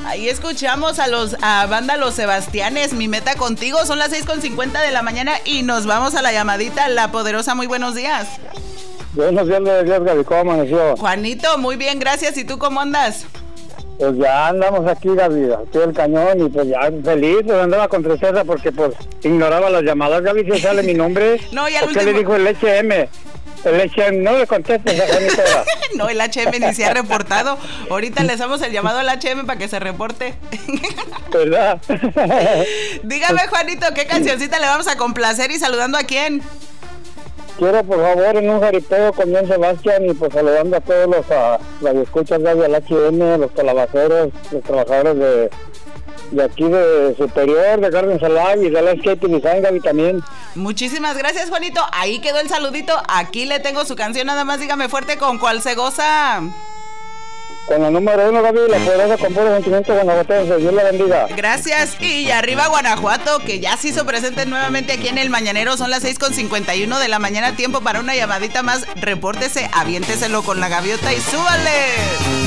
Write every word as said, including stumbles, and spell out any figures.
Ahí escuchamos a los a banda Los Sebastianes, Mi Meta Contigo. Son las seis con cincuenta de la mañana y nos vamos a la llamadita. La Poderosa, muy buenos días. Buenos días, días, Gaby, ¿cómo amaneció? Juanito, muy bien, gracias. ¿Y tú cómo andas? Pues ya andamos aquí, Gaby, aquí el cañón, y pues ya feliz, pues andaba con tristeza porque pues ignoraba las llamadas. Gaby, si sale mi nombre. No, ya el ¿Qué último... le dijo el H M? El H M, no le contestes a Juanito. No, el H M ni se ha reportado. Ahorita le damos el llamado al H M para que se reporte. ¿Verdad? Dígame, Juanito, ¿qué cancioncita le vamos a complacer y saludando a quién? Quiero, por favor, en un jaripeo con John Sebastián y pues saludando a todos los uh, radioescuchas, Gaby, al H M, los calabaceros, los trabajadores de, de aquí de Superior, de Garden Salad y de Landscaping Design, Gaby, también. Muchísimas gracias, Juanito. Ahí quedó el saludito. Aquí le tengo su canción, nada más dígame fuerte con cuál se goza. Con la número uno, Gaby, la poderosa con puro sentimiento guanajuatense. Dios la bendiga. Gracias. Y arriba Guanajuato, que ya se hizo presente nuevamente aquí en el Mañanero. Son las seis con cincuenta y uno de la mañana. Tiempo para una llamadita más. Repórtese, aviénteselo con la gaviota y súbale.